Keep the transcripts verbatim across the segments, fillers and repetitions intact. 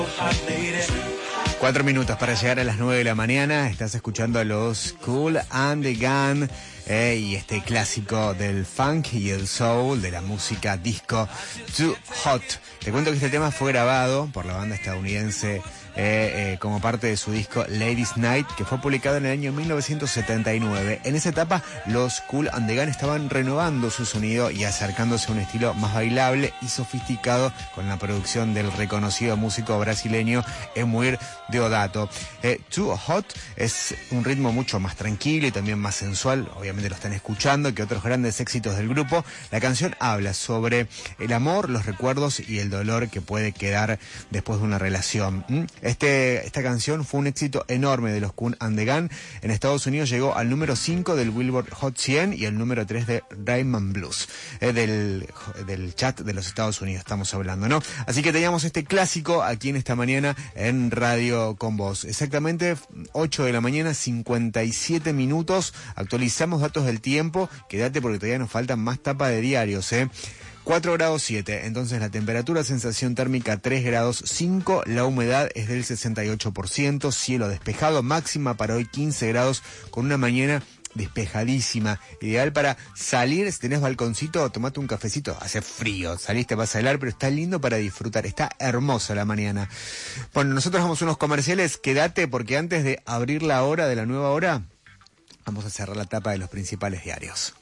Cuatro minutos para llegar a las nueve de la mañana. Estás escuchando a los Kool and the Gang eh, y este clásico del funk y el soul, de la música disco, Too Hot. Te cuento que este tema fue grabado por la banda estadounidense Eh, eh, como parte de su disco Ladies Night, que fue publicado en el año mil novecientos setenta y nueve. En esa etapa, los Kool and the Gang estaban renovando su sonido y acercándose a un estilo más bailable y sofisticado, con la producción del reconocido músico brasileño Emuir Deodato. Eh, Too Hot es un ritmo mucho más tranquilo y también más sensual, obviamente lo están escuchando, que otros grandes éxitos del grupo. La canción habla sobre el amor, los recuerdos y el dolor que puede quedar después de una relación. ¿Mm? Este, esta canción fue un éxito enorme de los Kool and the Gang. En Estados Unidos llegó al número cinco del Billboard Hot cien y al número tres de Rhythm and Blues, eh, del, del chat de los Estados Unidos estamos hablando, ¿no? Así que teníamos este clásico aquí en esta mañana en Radio Con Vos. Exactamente ocho de la mañana, cincuenta y siete minutos. Actualizamos datos del tiempo. Quédate porque todavía nos faltan más tapas de diarios, ¿eh? cuatro grados siete, entonces la temperatura, sensación térmica tres grados cinco, la humedad es del sesenta y ocho por ciento, cielo despejado, máxima para hoy quince grados, con una mañana despejadísima, ideal para salir. Si tenés balconcito, tomate un cafecito, hace frío, saliste, vas a helar, pero está lindo para disfrutar, está hermosa la mañana. Bueno, nosotros vamos a unos comerciales, quédate porque antes de abrir la hora de la nueva hora, vamos a cerrar la tapa de los principales diarios.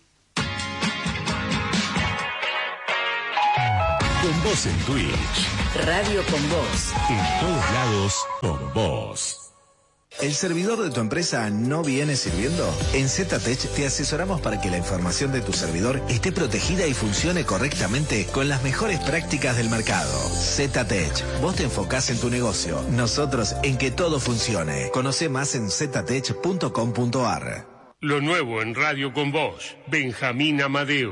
Con vos en Twitch. Radio Con Vos. En todos lados, con vos. ¿El servidor de tu empresa no viene sirviendo? En ZTech te asesoramos para que la información de tu servidor esté protegida y funcione correctamente con las mejores prácticas del mercado. ZTech, vos te enfocás en tu negocio, nosotros en que todo funcione. Conoce más en ztech punto com punto ar. Lo nuevo en Radio Con Vos, Benjamín Amadeo.